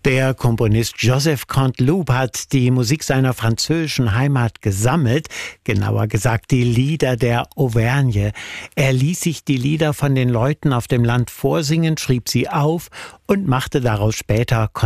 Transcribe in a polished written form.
Der Komponist Joseph Canteloup hat die Musik seiner französischen Heimat gesammelt, genauer gesagt die Lieder der Auvergne. Er ließ sich die Lieder von den Leuten auf dem Land vorsingen, schrieb sie auf und machte daraus später